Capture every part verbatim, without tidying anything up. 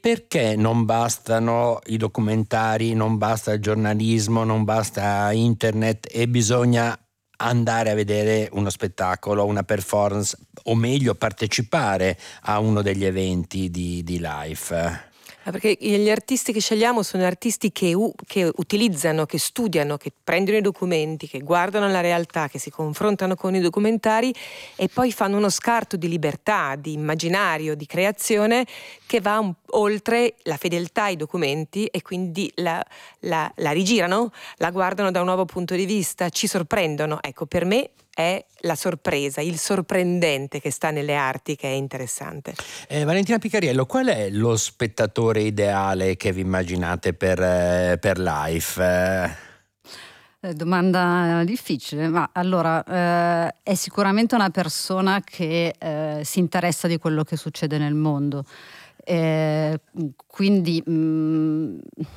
perché non bastano i documentari, non basta il giornalismo, non basta internet e bisogna andare a vedere uno spettacolo, una performance, o meglio partecipare a uno degli eventi di, di live? Perché gli artisti che scegliamo sono artisti che, u- che utilizzano, che studiano, che prendono i documenti, che guardano la realtà, che si confrontano con i documentari e poi fanno uno scarto di libertà, di immaginario, di creazione che va un- oltre la fedeltà ai documenti e quindi la, la, la rigirano, la guardano da un nuovo punto di vista, ci sorprendono. Ecco, per me è la sorpresa, il sorprendente che sta nelle arti che è interessante. Eh, Valentina Picariello, qual è lo spettatore ideale che vi immaginate per, eh, per Life? Eh, domanda difficile, ma allora eh, è sicuramente una persona che eh, si interessa di quello che succede nel mondo, eh, quindi mh,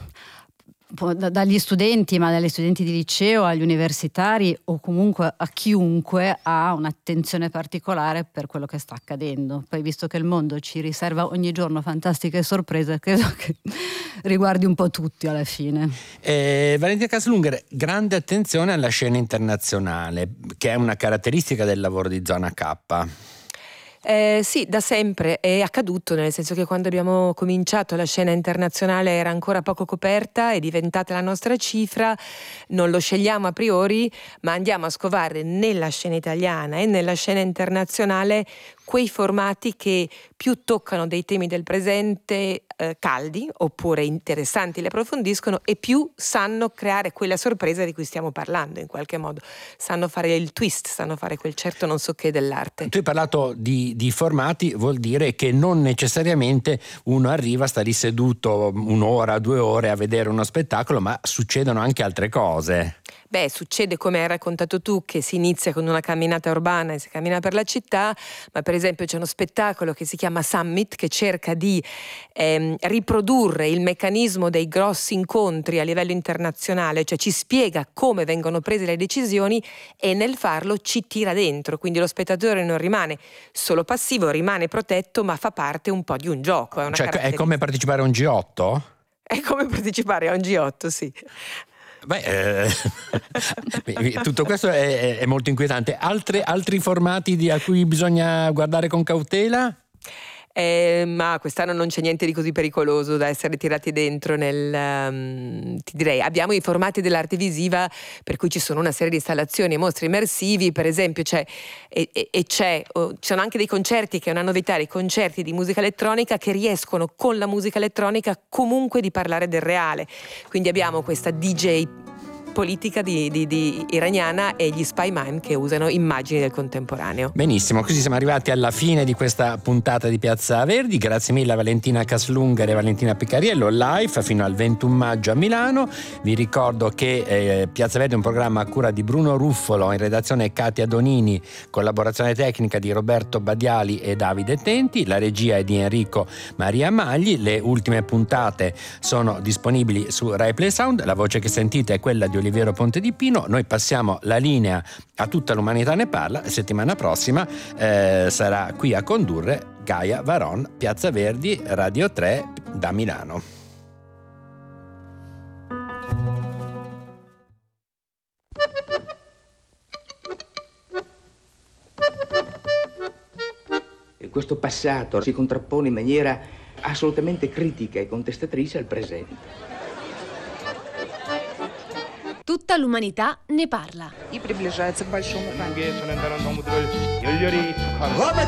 dagli studenti, ma dagli studenti di liceo agli universitari o comunque a chiunque ha un'attenzione particolare per quello che sta accadendo. Poi, visto che il mondo ci riserva ogni giorno fantastiche sorprese, credo che riguardi un po' tutti alla fine. Eh, Valentina Caslungher, grande attenzione alla scena internazionale, che è una caratteristica del lavoro di Zona K. Eh, sì, da sempre è accaduto, nel senso che quando abbiamo cominciato la scena internazionale era ancora poco coperta, è diventata la nostra cifra, non lo scegliamo a priori, ma andiamo a scovare nella scena italiana e nella scena internazionale quei formati che più toccano dei temi del presente eh, caldi oppure interessanti, li approfondiscono e più sanno creare quella sorpresa di cui stiamo parlando in qualche modo, sanno fare il twist, sanno fare quel certo non so che dell'arte. Tu hai parlato di, di formati, vuol dire che non necessariamente uno arriva, sta lì seduto un'ora, due ore a vedere uno spettacolo, ma succedono anche altre cose. Beh, succede, come hai raccontato tu, che si inizia con una camminata urbana e si cammina per la città, ma per esempio c'è uno spettacolo che si chiama Summit che cerca di ehm, riprodurre il meccanismo dei grossi incontri a livello internazionale, cioè ci spiega come vengono prese le decisioni e nel farlo ci tira dentro, quindi lo spettatore non rimane solo passivo, rimane protetto, ma fa parte un po' di un gioco. È, una cioè è come partecipare a un G otto? È come partecipare a un G otto, sì. Beh, eh, tutto questo è, è molto inquietante. Altre, altri formati di, a cui bisogna guardare con cautela? Eh, ma quest'anno non c'è niente di così pericoloso da essere tirati dentro nel um, ti direi, abbiamo i formati dell'arte visiva per cui ci sono una serie di installazioni e mostri immersivi, per esempio c'è e, e, e c'è oh, ci sono anche dei concerti, che è una novità, dei concerti di musica elettronica che riescono con la musica elettronica comunque di parlare del reale, quindi abbiamo questa D J politica di, di, di iraniana e gli spy mime che usano immagini del contemporaneo. Benissimo, così siamo arrivati alla fine di questa puntata di Piazza Verdi. Grazie mille a Valentina Caslungher e Valentina Picariello, live fino al ventuno maggio a Milano. Vi ricordo che eh, Piazza Verdi è un programma a cura di Bruno Ruffolo, in redazione Katia Donini, collaborazione tecnica di Roberto Badiali e Davide Tenti, la regia è di Enrico Maria Magli. Le ultime puntate sono disponibili su Rai Play Sound. La voce che sentite è quella di Oliviero Ponte di Pino. Noi passiamo la linea a Tutta l'umanità ne parla. La settimana prossima eh, sarà qui a condurre Gaia Varon, Piazza Verdi, Radio tre da Milano. Questo passato si contrappone in maniera assolutamente critica e contestatrice al presente. Tutta l'umanità ne parla. И приближается к большому камню.